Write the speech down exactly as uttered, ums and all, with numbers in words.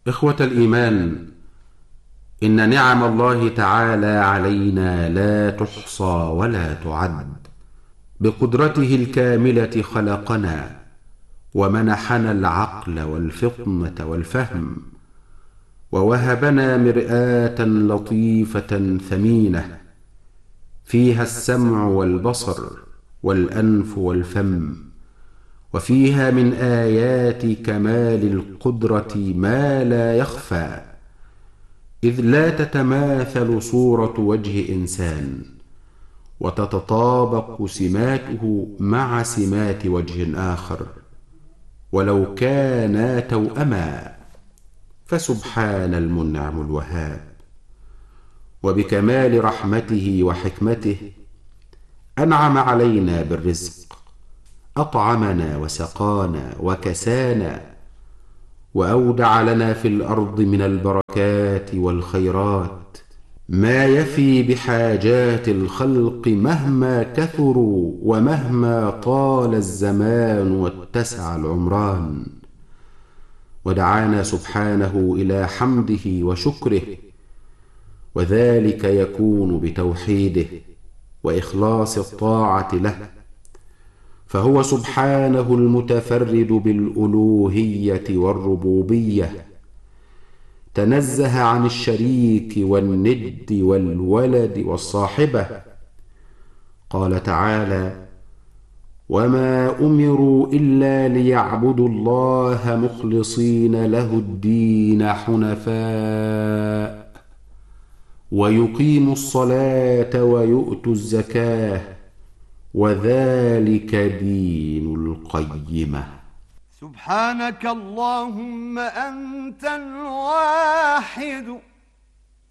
إخوة الإيمان، إن نعم الله تعالى علينا لا تحصى ولا تعد. بقدرته الكاملة خلقنا ومنحنا العقل والفطنة والفهم، ووهبنا مرآة لطيفة ثمينة فيها السمع والبصر والأنف والفم، وفيها من آيات كمال القدرة ما لا يخفى، إذ لا تتماثل صورة وجه إنسان وتتطابق سماته مع سمات وجه آخر ولو كانا توأما، فسبحان المنعم الوهاب. وبكمال رحمته وحكمته أنعم علينا بالرزق، أطعمنا وسقانا وكسانا، وأودع لنا في الأرض من البركات والخيرات ما يفي بحاجات الخلق مهما كثروا ومهما طال الزمان واتسع العمران. ودعانا سبحانه إلى حمده وشكره، وذلك يكون بتوحيده وإخلاص الطاعة له، فهو سبحانه المتفرد بالألوهية والربوبية، تنزه عن الشريك والند والولد والصاحبة. قال تعالى: وما أمروا إلا ليعبدوا الله مخلصين له الدين حنفاء ويقيموا الصلاة ويؤتوا الزكاة وذلك دين القيمة. سبحانك اللهم أنت الواحد